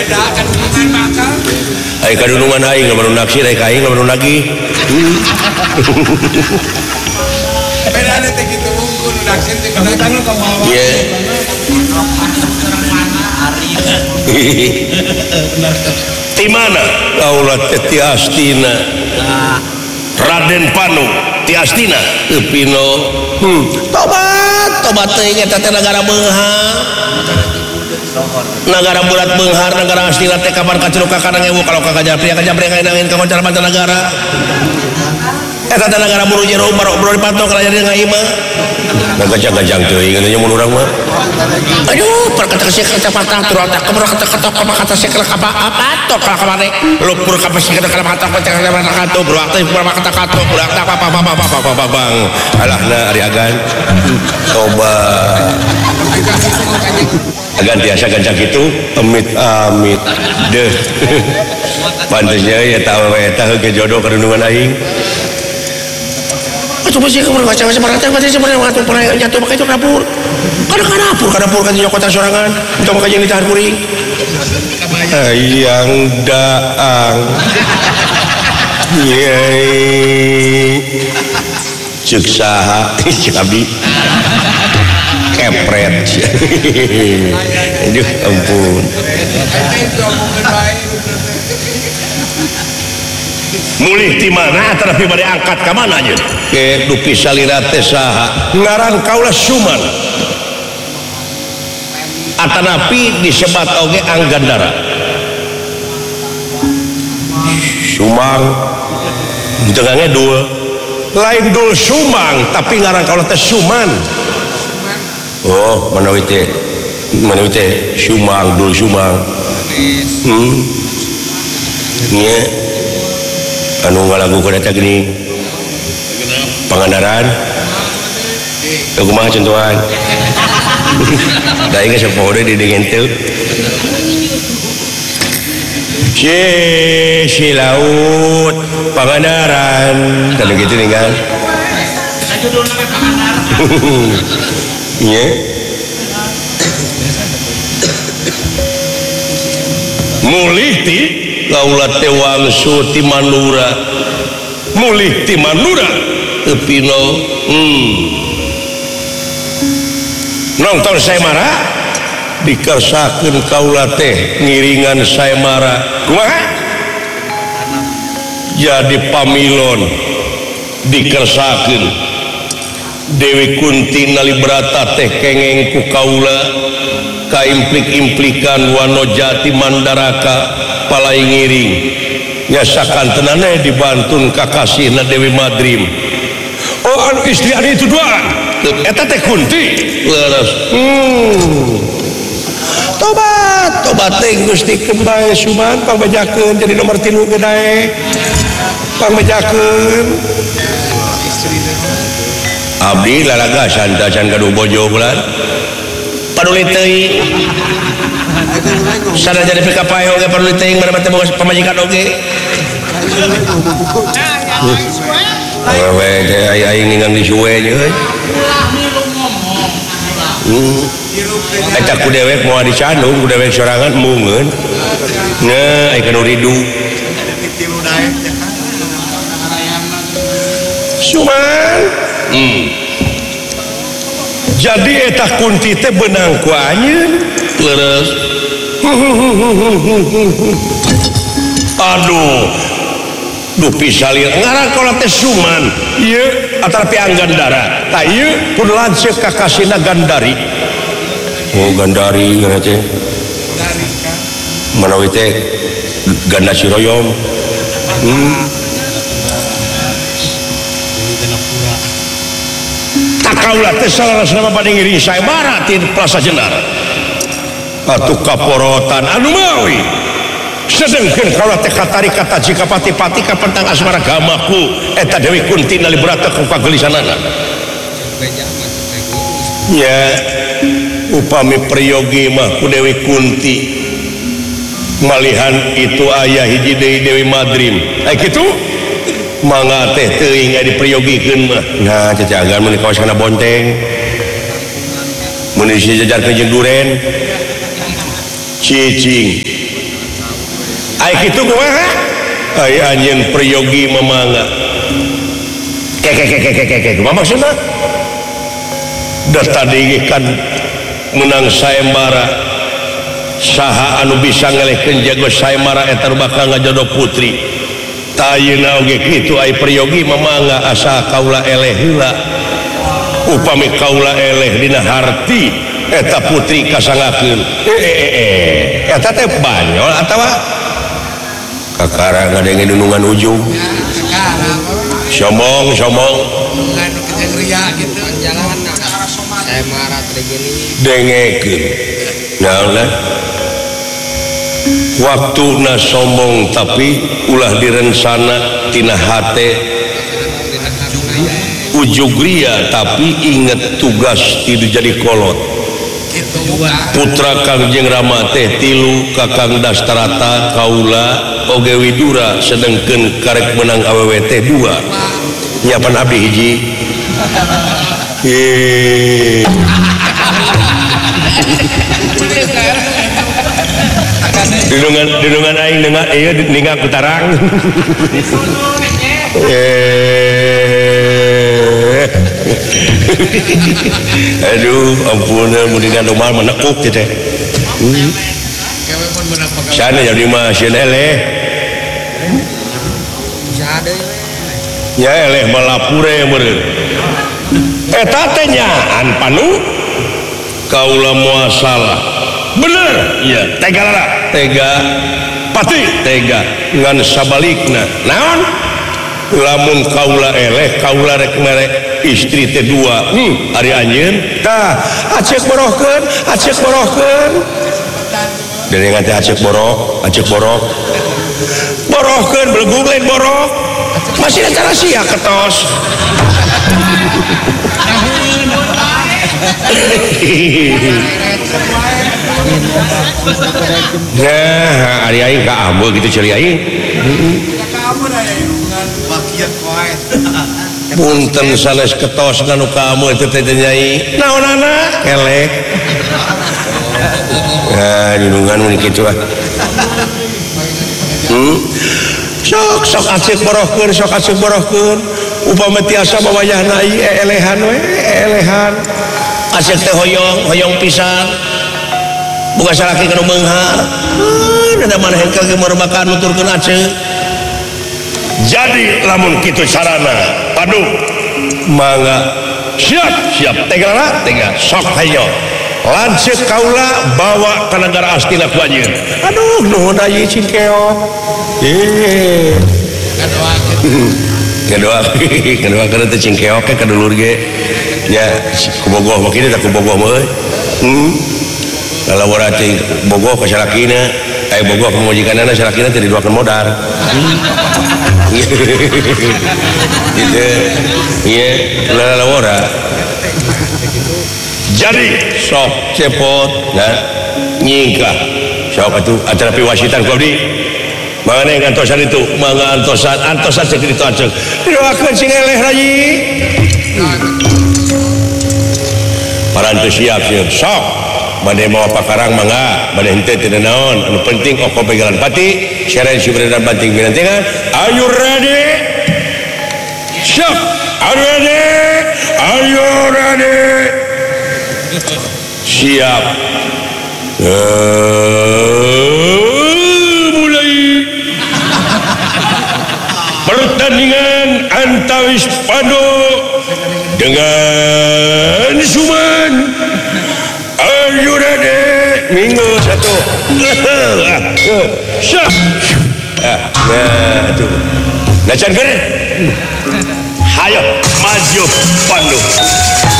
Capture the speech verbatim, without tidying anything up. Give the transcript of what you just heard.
beda kadunungan bakal ai kadunungan aing lamun naksir ai ka aing lamun lagi beda teh kitu unggul naksir teh kadang ka bawah ye di mana kaulah ti Astina Raden Panu ti Astina Pino hmm. tobat tobat teh eta teh negara beunghar negara bulat beunghar negara Astina teh kapan kacurug ka kana ngewu kalau ka Japri ka Japri ka ingin ka mancar mancanegara eta teh negara buru jero baru baru dipantau kana jadi ngaima ngajang-ngajang teuing nya mun urang mah aduh perkata sih kata patah turun tak kemudian kata kata apa kata sih kalau apa apa tok kalau kemarin lumpur kapal sih kata kalau kata kata kata kata bro aktif berapa kata kata kurang tak apa apa apa apa apa apa bang alah na ari agan coba agan biasa gancang gitu amit amit deh pantasnya ya tahu ya tahu ke jodoh kerundungan aing coba sih kamu baca baca marah tengah sih sebenarnya waktu pernah jatuh pakai itu dapur kadang kadang dapur kadang dapur kan di kota sorangan itu makanya ditahan kuring yang daang yey cek saha cek abdi kepret aduh ampun mulih di mana tapi bade angkat ke mana aja ke dupi salira teh saha ngaran kaula Suman atanapi disebat oge Anggandara Sumang di tengahnya dua lain dul Sumang tapi ngaran kaula teh Suman oh manawi teh manawi teh Sumang dul Sumang hmm nya anu ngalagukeun eta geuning Pangandaran teu kumaha contohan da ieu geus poho deui di ngenteu si si laut Pangandaran dan gitu nih kan judulna ge Pangandaran nya mulih ti kaulah teh wangsu ti Manura mulih ti Manura Pino hmm. nonton Saemara dikersakeun kaulah teh ngiringan Saemara kumaha jadi pamilon dikersakeun Dewi Kunti nalibrata teh kengeng ku kaula kaimplik-implikan Wanojati Mandaraka palai ngiring nyasakan tenane dibantun kakasihna Dewi Madrim oh anu istri anu itu doaan eta teh Kunti leres hmm tobat tobat teh Gusti kembae Suman pangbejakeun jadi nomor tilu gedae pangbejakeun abdi lalaga santa can gaduh bojo bulan paduli teuing sana jadi P K P oge paduli teuing mana teh boga pamajikan oge awewe teh aing ningang disuwe nya euy hmm eta ku dewek moal dicandung ku dewek sorangan mungeun nah ai kana ridu Suman hmm jadi eta Kunti teh benang ku anjeun leres aduh dupi salir ngaran kaula teh Suman ieu atarapi Anggandara tah ieu pun lanceuk kakasina Gandari oh Gandari ngaran teh manawi teh Ganda Siroyom hmm kaulah teh salah-salah pada ngiring Saemara ti Plaza Jenar atuh kaporotan anu mawi sedengkeun kaulah teh katari kata jika pati-pati ka pentang asmara gamaku eta Dewi Kunti nalibrata ku kagelisanana nya upami priyogi mah ku Dewi Kunti malihan itu ayah hiji deui Dewi Madrim aya kitu mangga teh teuing aya dipriyogikeun mah nah cacagan mun kawas kana bonteng mun dijajarkeun jeung duren cicing ai kitu kumaha ai anjeun prayogi mamangga ke ke ke ke ke ke kumaha maksudna da tadi kan menang sayembara saha anu bisa ngelehkeun jago sayembara eta bakal ngajodoh putri tayina oge kitu ai prayogi mamangga asa kaula eleh heula upami kaula eleh dina harti eta putri kasangakeun eh eta teh banyol atawa kakara ngadenge nunungan ujung sombong sombong nunungan kejeng ria gitu jalan saya marah tergini dengekeun naon waktuna sombong tapi ulah direncana tina hate ujug ria tapi inget tugas tidu jadi kolot putra Kangjeng Rama teh tilu Kakang Dastarata kaula oge widura sedengkeun karek menang awewe teh dua nyapan abdi hiji eh didungan didungan aing dengar ieu ningak kutarang eh aduh ampun mendingan rumah menekuk teh kewe pun menang pegawai sana jadi mah sieun eleh nya eleh malapure meureun eta teh nyaan panu kaula moal salah bener iya tega lah tega pati tega ngan sabalikna naon lamun kaula eleh kaula rek mere istri teh dua hmm ari anjeun tah acek borohkeun acek borohkeun derengan teh acek borok acek borok borohkeun belegug lain borok masih acara sia ketos nah ari aing ka ambeul kitu celi aing kamu aya hubungan bakiat wae punten sanes ketos kanu kamu itu teh nyai naonana eleh ya didungan mun kitu ah hmm sok sok acek borohkeun sok acek borohkeun upama tiasa mawayahna ieu elehan we elehan acek teh hoyong hoyong pisan boga salaki kanu beunghar da mana hengkel ge meurbakan nuturkeun acek jadi lamun kitu carana padu mangga siap siap tega tega sok hayo lanceuk kaula bawa ka nagara Astina ku anjeun aduh nuhun ayi cingkeok eh kedua kedua kada teh cingkeok ke dulur ge nya kubogoh mah kitu teh kubogoh mah euy hmm lalawara teh bogoh ka salakina aya bogoh ka majikanana salakina teh diduakeun modal gitu iya lalawara jadi sok cepot nah nyingkah sok atuh acara piwasitan ku abdi mangane ngantosan itu mangga antosan antosan cek ditu acek didoakeun sing eleh rayi parantu siap siap sok bade mau pakarang mangga bade henteu teu naon anu penting oko pegalan pati seren sibredan banting binantengan are you ready siap are you ready are you ready siap mulai pertandingan antawis Pando dengan Suman are you ready minggu satu siap nah itu nacan keren hayo maju Pando